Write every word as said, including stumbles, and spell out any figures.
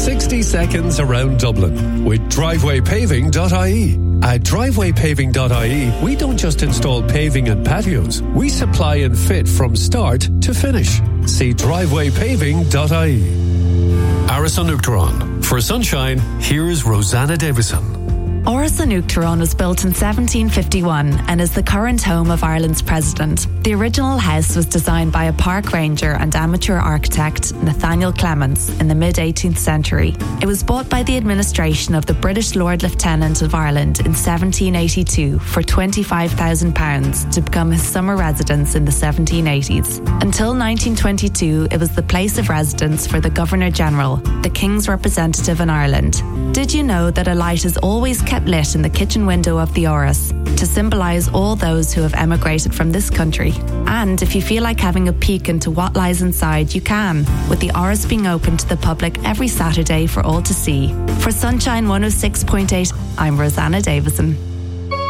sixty seconds around Dublin with driveway paving dot I E. At driveway paving dot I E, we don't just install paving and patios. We supply and fit from start to finish. See driveway paving dot I E. Áras an Uachtaráin. For sunshine, here's Rosanna Davison. Áras an Uachtaráin was built in seventeen fifty-one and is the current home of Ireland's president. The original house was designed by a park ranger and amateur architect Nathaniel Clements in the mid-eighteenth century. It was bought by the administration of the British Lord Lieutenant of Ireland in seventeen eighty-two for twenty-five thousand pounds to become his summer residence in the seventeen eighties. Until nineteen twenty-two, it was the place of residence for the Governor-General, the King's representative in Ireland. Did you know that a light is always kept lit in the kitchen window of the Áras to symbolise all those who have emigrated from this country? And if you feel like having a peek into what lies inside, you can, with the Áras being open to the public every Saturday for all to see. For Sunshine one oh six point eight, I'm Rosanna Davison.